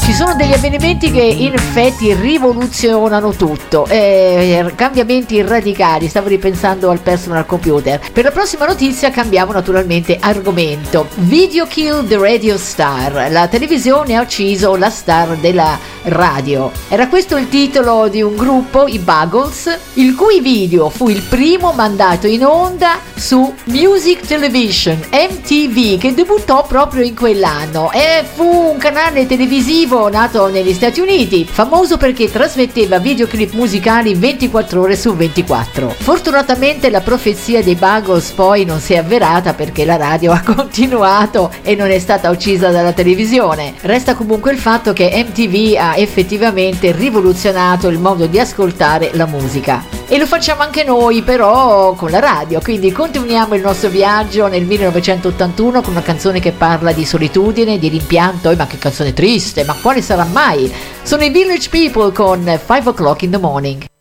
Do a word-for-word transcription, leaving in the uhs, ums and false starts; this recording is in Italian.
Ci sono degli avvenimenti che in effetti rivoluzionano tutto, eh, cambiamenti radicali. Stavo ripensando al personal computer. Per la prossima notizia cambiamo naturalmente argomento. Video kill the radio star. La televisione ha ucciso la star della radio. Era questo il titolo di un gruppo, i Buggles, il cui video fu il primo mandato in onda su Music Television, M T V, che debuttò proprio in quell'anno e fu un canale televisivo nato negli Stati Uniti, famoso perché trasmetteva videoclip musicali ventiquattro ore su ventiquattro. Fortunatamente la profezia dei Buggles poi non si è avverata, perché la radio ha continuato e non è stata uccisa dalla televisione. Resta comunque il fatto che M T V ha effettivamente rivoluzionato il modo di ascoltare la musica. E lo facciamo anche noi, però con la radio, quindi continuiamo il nostro viaggio nel millenovecentottantuno con una canzone che parla di solitudine, di rimpianto. Eh, ma che canzone triste, ma quale sarà mai? Sono i Village People con five o'clock in the morning.